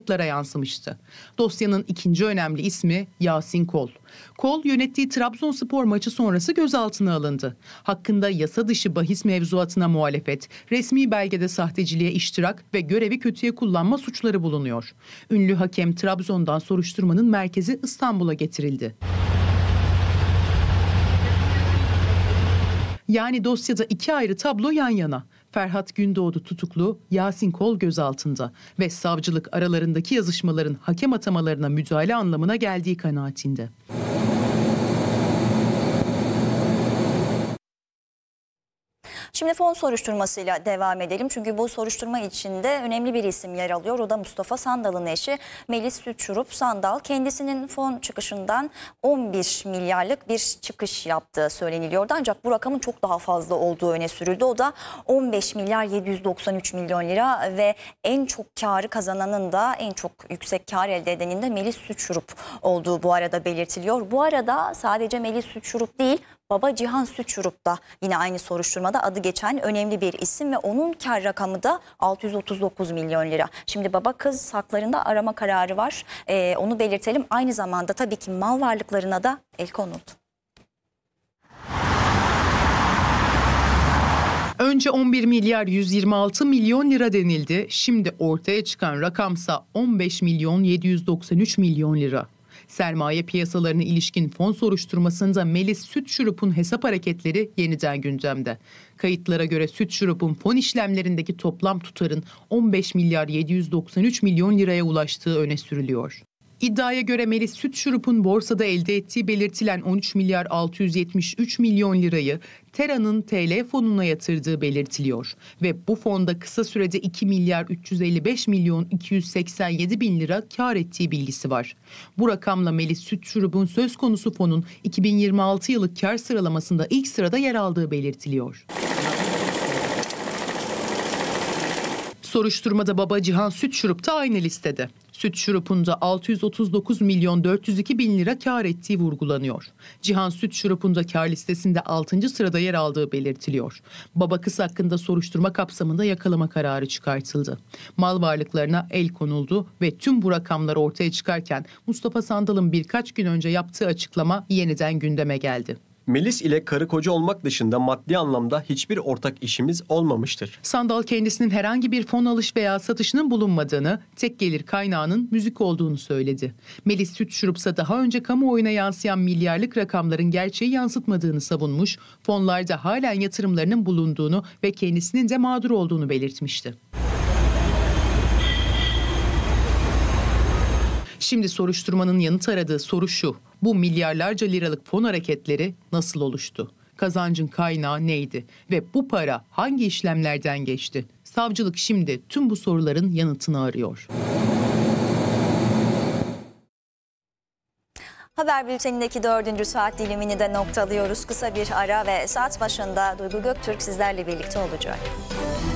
yansımıştı. Dosyanın ikinci önemli ismi Yasin Kol. Kol yönettiği Trabzonspor maçı sonrası gözaltına alındı. Hakkında yasa dışı bahis mevzuatına muhalefet, resmi belgede sahteciliğe iştirak ve görevi kötüye kullanma suçları bulunuyor. Ünlü hakem Trabzon'dan soruşturmanın merkezi İstanbul'a getirildi. Yani dosyada iki ayrı tablo yan yana. Ferhat Gündoğdu tutuklu, Yasin Kol gözaltında ve savcılık aralarındaki yazışmaların hakem atamalarına müdahale anlamına geldiği kanaatinde. Şimdi fon soruşturmasıyla devam edelim. Çünkü bu soruşturma içinde önemli bir isim yer alıyor. O da Mustafa Sandal'ın eşi Melis Sütçürük Sandal. Kendisinin fon çıkışından 11 milyarlık bir çıkış yaptığı söyleniliyordu. Ancak bu rakamın çok daha fazla olduğu öne sürüldü. O da 15 milyar 793 milyon lira ve en çok karı kazananın da en çok yüksek kar elde edenin de Melis Sütçürük olduğu bu arada belirtiliyor. Bu arada sadece Melis Sütçürük değil, baba Cihan Sütçürük da yine aynı soruşturmada adı geçen önemli bir isim ve onun kar rakamı da 639 milyon lira. Şimdi baba kız haklarında arama kararı var. Onu belirtelim. Aynı zamanda tabii ki mal varlıklarına da el konuldu. Önce 11 milyar 126 milyon lira denildi. Şimdi ortaya çıkan rakamsa 15 milyon 793 milyon lira. Sermaye piyasalarına ilişkin fon soruşturmasında Melis Sütçürük'ün hesap hareketleri yeniden gündemde. Kayıtlara göre Sütçürük'ün fon işlemlerindeki toplam tutarın 15 milyar 793 milyon liraya ulaştığı öne sürülüyor. İddiaya göre Melis Sütçürük'ün borsada elde ettiği belirtilen 13 milyar 673 milyon lirayı Tera'nın TL fonuna yatırdığı belirtiliyor. Ve bu fonda kısa sürede 2 milyar 355 milyon 287 bin lira kar ettiği bilgisi var. Bu rakamla Melis Sütçürük'ün söz konusu fonun 2026 yılı kar sıralamasında ilk sırada yer aldığı belirtiliyor. Soruşturmada baba Cihan Sütçürük de aynı listede. Sütçürük'ün de 639 milyon 402 bin lira kar ettiği vurgulanıyor. Cihan Sütçürük'ün de kar listesinde 6. sırada yer aldığı belirtiliyor. Baba kız hakkında soruşturma kapsamında yakalama kararı çıkartıldı. Mal varlıklarına el konuldu ve tüm bu rakamlar ortaya çıkarken Mustafa Sandal'ın birkaç gün önce yaptığı açıklama yeniden gündeme geldi. Melis ile karı koca olmak dışında maddi anlamda hiçbir ortak işimiz olmamıştır. Sandal kendisinin herhangi bir fon alış veya satışının bulunmadığını, tek gelir kaynağının müzik olduğunu söyledi. Melis Sütçürük ise daha önce kamuoyuna yansıyan milyarlık rakamların gerçeği yansıtmadığını savunmuş, fonlarda halen yatırımlarının bulunduğunu ve kendisinin de mağdur olduğunu belirtmişti. Şimdi soruşturmanın yanıt aradığı soru şu: bu milyarlarca liralık fon hareketleri nasıl oluştu? Kazancın kaynağı neydi? Ve bu para hangi işlemlerden geçti? Savcılık şimdi tüm bu soruların yanıtını arıyor. Haber bültenindeki 4. saat dilimini de noktalıyoruz. Kısa bir ara ve saat başında Duygu Göktürk sizlerle birlikte olacak.